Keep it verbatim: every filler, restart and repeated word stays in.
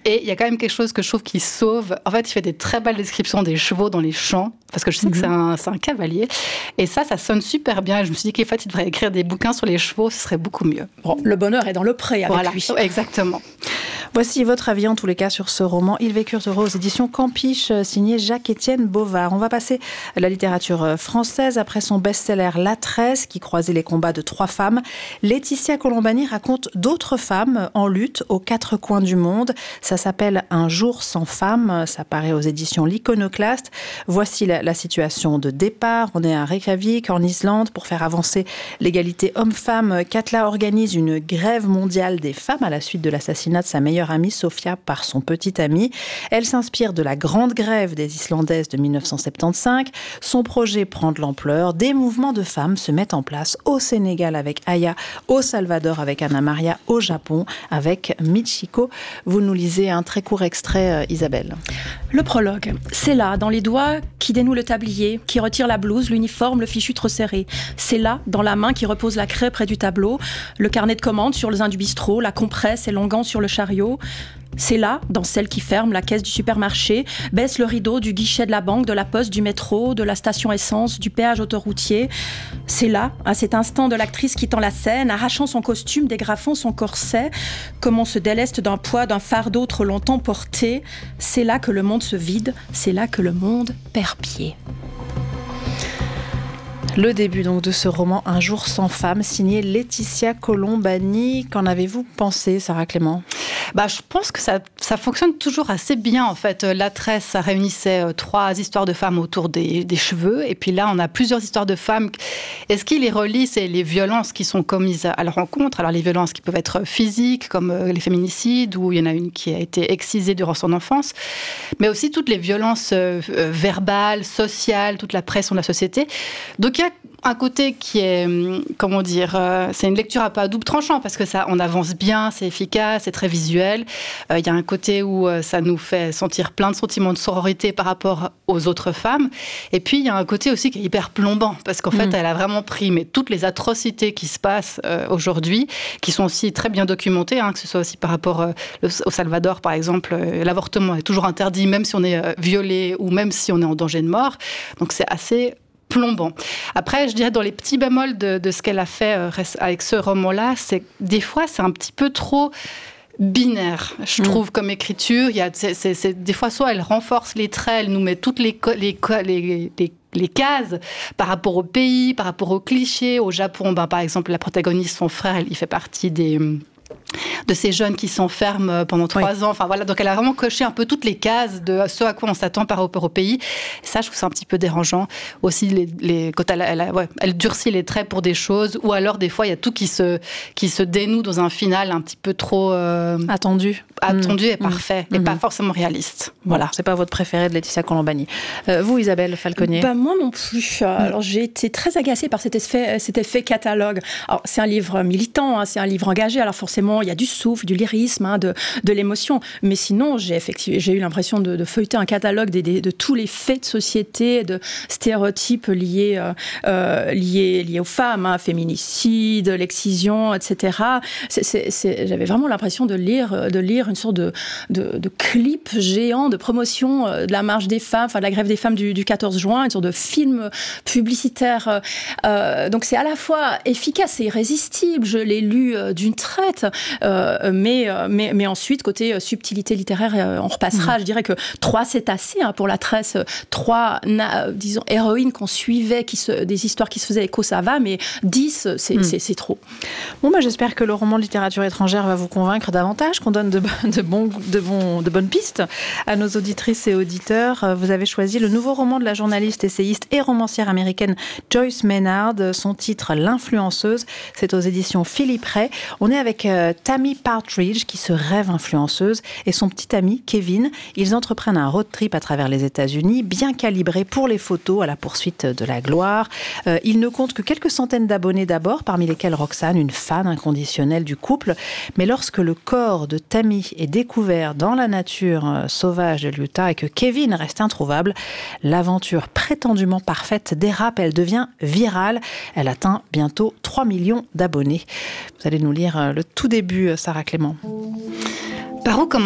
Et il y a quand même quelque chose que je trouve qui sauve. En fait, il fait des très belles descriptions des chevaux dans les champs, parce que je sais mm-hmm. que c'est un, c'est un cavalier. Et ça, ça sonne super bien. Et je me suis dit qu'en fait, il devrait écrire des bouquins sur les chevaux, ce serait beaucoup mieux. Bon, le bonheur est dans le pré avec voilà, lui. Exactement. Voici votre avis en tous les cas sur ce roman Ils vécurent heureux aux éditions Campiche, signé Jacques-Étienne Bovard. On va passer à la littérature française. Après son best-seller La Tresse, qui croisait les combats de trois femmes, Laetitia Colombani raconte d'autres femmes en lutte aux quatre coins du monde. Ça s'appelle Un jour sans femme. Ça paraît aux éditions L'Iconoclaste. Voici la, la situation de départ. On est à Reykjavik, en Islande, pour faire avancer l'égalité homme-femme. Katla organise une grève mondiale des femmes à la suite de l'assassinat de sa meilleure amie Sofia par son petit ami. Elle s'inspire de la grande grève des Islandaises de dix-neuf cent soixante-quinze. Son projet prend de l'ampleur. Des mouvements de femmes se mettent en place au Sénégal avec Aya, au Salvador avec Anna Maria, au Japon avec Michiko. Vous nous lisez un très court extrait, Isabelle. Le prologue. C'est là, dans les doigts qui dénouent le tablier, qui retire la blouse, l'uniforme, le fichu trop serré. C'est là, dans la main qui repose la craie près du tableau, le carnet de commandes sur le zin du bistrot, la compresse et l'onguent sur le chariot. C'est là, dans celle qui ferme la caisse du supermarché, baisse le rideau du guichet de la banque, de la poste, du métro, de la station essence, du péage autoroutier. C'est là, à cet instant de l'actrice quittant la scène, arrachant son costume, dégrafant son corset, comme on se déleste d'un poids, d'un fardeau trop longtemps porté. C'est là que le monde se vide, c'est là que le monde perd pied. Le début donc de ce roman Un jour sans femme, signé Laetitia Colombani. Qu'en avez-vous pensé, Sarah Clément ? Bah, je pense que ça, ça fonctionne toujours assez bien, en fait. La Tresse, ça réunissait euh, trois histoires de femmes autour des, des cheveux. Et puis là, on a plusieurs histoires de femmes. Et ce qui les relie, c'est les violences qui sont commises à leur rencontre. Alors, les violences qui peuvent être physiques, comme euh, les féminicides, où il y en a une qui a été excisée durant son enfance. Mais aussi toutes les violences euh, euh, verbales, sociales, toute la pression de la société. Donc, il y a un côté qui est, comment dire, euh, c'est une lecture un peu à double tranchant parce que ça, on avance bien, c'est efficace, c'est très visuel. Il euh, y a un côté où euh, ça nous fait sentir plein de sentiments de sororité par rapport aux autres femmes. Et puis il y a un côté aussi qui est hyper plombant parce qu'en mmh. fait, elle a vraiment pris mais toutes les atrocités qui se passent euh, aujourd'hui, qui sont aussi très bien documentées, hein, que ce soit aussi par rapport euh, au Salvador, par exemple, euh, l'avortement est toujours interdit, même si on est euh, violé ou même si on est en danger de mort. Donc c'est assez plombant. Après, je dirais dans les petits bémols de, de ce qu'elle a fait euh, avec ce roman-là, c'est des fois c'est un petit peu trop binaire, je trouve, mmh. comme écriture. Il y a, c'est, c'est, c'est, des fois, soit elle renforce les traits, elle nous met toutes les, les, les, les les cases par rapport au pays, par rapport aux clichés. Au Japon, ben, par exemple, la protagoniste, son frère, il fait partie des... de ces jeunes qui s'enferment pendant trois oui. ans. Enfin, voilà. Donc, elle a vraiment coché un peu toutes les cases de ce à quoi on s'attend par rapport au pays. Et ça, je trouve ça un petit peu dérangeant. Aussi, les, les, quand elle, elle, ouais, elle durcit les traits pour des choses, ou alors, des fois, il y a tout qui se, qui se dénoue dans un final un petit peu trop... Euh, attendu. Attendu mmh. et parfait, mmh. et mmh. pas forcément réaliste. Bon, voilà. C'est pas votre préféré de Laetitia Colombani. Euh, vous, Isabelle Falconier ? Ben, moi non plus. Mmh. Alors, j'ai été très agacée par cet effet, cet effet catalogue. Alors, c'est un livre militant, hein, c'est un livre engagé. Alors, forcément, il y a du souffle, du lyrisme, hein, de, de l'émotion. Mais sinon, j'ai, effectivement, j'ai eu l'impression de, de feuilleter un catalogue des, des, de tous les faits de société, de stéréotypes liés, euh, euh, liés, liés aux femmes, hein, féminicide, l'excision, et cetera. C'est, c'est, c'est, j'avais vraiment l'impression de lire, de lire une sorte de, de, de clip géant de promotion de la marche des femmes, enfin de la grève des femmes du, du quatorze juin, une sorte de film publicitaire. Euh, donc c'est à la fois efficace et irrésistible. Je l'ai lu euh, d'une traite. Euh, mais, mais, mais ensuite, côté subtilité littéraire, on repassera. Mmh. Je dirais que trois, c'est assez hein, pour la Tresse. Trois, na, disons, héroïnes qu'on suivait, qui se, des histoires qui se faisaient écho, ça va, mais dix, c'est, mmh. c'est, c'est trop. Bon, bah, j'espère que le roman de littérature étrangère va vous convaincre davantage, qu'on donne de, de, bon, de, bon, de bonnes pistes à nos auditrices et auditeurs. Vous avez choisi le nouveau roman de la journaliste, essayiste et romancière américaine Joyce Maynard. Son titre, L'influenceuse. C'est aux éditions Philippe Ray. On est avec euh, Tammy Partridge, qui se rêve influenceuse, et son petit ami, Kevin. Ils entreprennent un road trip à travers les États-Unis, bien calibré pour les photos à la poursuite de la gloire. Euh, ils ne comptent que quelques centaines d'abonnés d'abord, parmi lesquels Roxane, une fan inconditionnelle du couple. Mais lorsque le corps de Tammy est découvert dans la nature euh, sauvage de l'Utah et que Kevin reste introuvable, l'aventure prétendument parfaite dérape, elle devient virale. Elle atteint bientôt trois millions d'abonnés. Vous allez nous lire euh, le tout début, Sarah Clément. Par où commencer ?